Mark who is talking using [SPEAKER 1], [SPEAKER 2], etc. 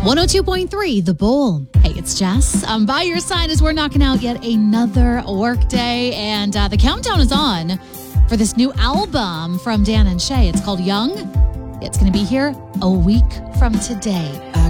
[SPEAKER 1] 102.3 The Bull. Hey, it's Jess. I'm by your side as we're knocking out yet another work day. And the countdown is on for this new album from Dan and Shay. It's called Young. It's going to be here a week from today.
[SPEAKER 2] I